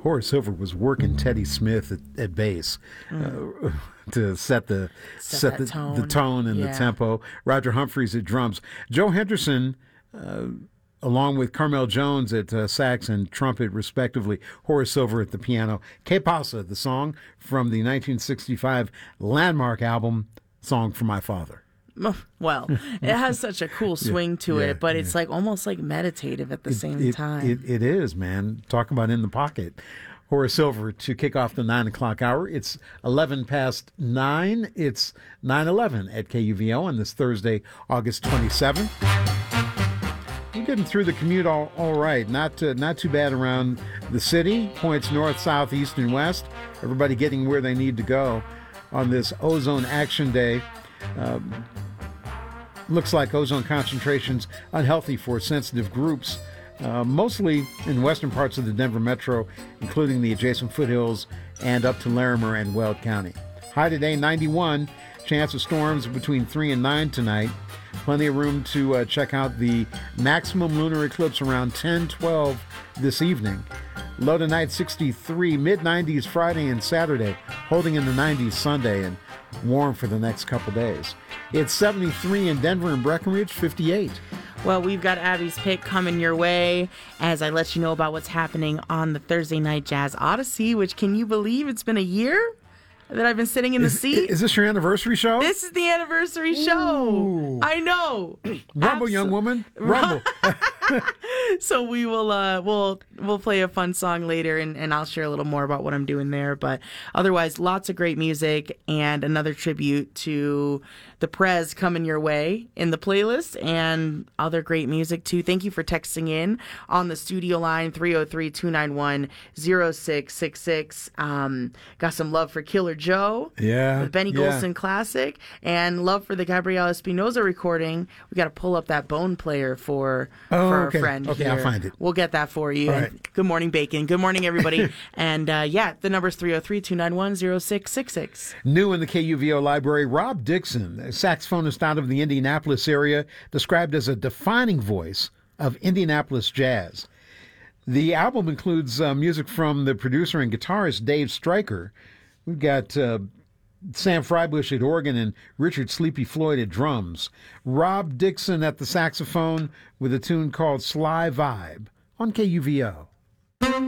Horace Silver was working Teddy Smith at bass to set the tone and the tempo. Roger Humphreys at drums. Joe Henderson, along with Carmel Jones at sax and trumpet, respectively. Horace Silver at the piano. Que Pasa, the song from the 1965 landmark album, Song for My Father. Well, it has such a cool swing to it, but it's like almost like meditative at the same time. It is, man. Talk about in the pocket. Horace Silver to kick off the 9 o'clock hour. It's 11 past 9. It's 9:11 at KUVO on this Thursday, August 27th. We're getting through the commute all right. Not too bad around the city. Points north, south, east, and west. Everybody getting where they need to go on this Ozone Action Day. Looks like ozone concentrations unhealthy for sensitive groups, mostly in western parts of the Denver metro, including the adjacent foothills and up to Larimer and Weld County. High today, 91. Chance of storms between 3 and 9 tonight. Plenty of room to check out the maximum lunar eclipse around 10:12 this evening. Low tonight, 63. Mid-90s Friday and Saturday. Holding in the 90s Sunday, and warm for the next couple days. It's 73 in Denver and Breckenridge, 58. Well, we've got Abby's pick coming your way as I let you know about what's happening on the Thursday Night Jazz Odyssey, which, can you believe it's been a year that I've been sitting in the seat? Is this your anniversary show? This is the anniversary show. Ooh. I know. Rumble, young woman. Rumble. So we will we'll play a fun song later, and I'll share a little more about what I'm doing there. But otherwise, lots of great music and another tribute to the Prez coming your way in the playlist, and other great music too. Thank you for texting in on the studio line 303-291-0666. Got some love for Killer Joe, the Benny Golson classic, and love for the Gabriel Espinosa recording. We got to pull up that bone player for our friend. Okay, here. I'll find it. We'll get that for you. All right. Good morning, Bacon. Good morning, everybody. And the number's 303-291-0666. New in the KUVO library, Rob Dixon, a saxophonist out of the Indianapolis area, described as a defining voice of Indianapolis jazz. The album includes music from the producer and guitarist Dave Stryker. We've got Sam Freibush at organ and Richard Sleepy Floyd at drums. Rob Dixon at the saxophone with a tune called Sly Vibe on KUVO.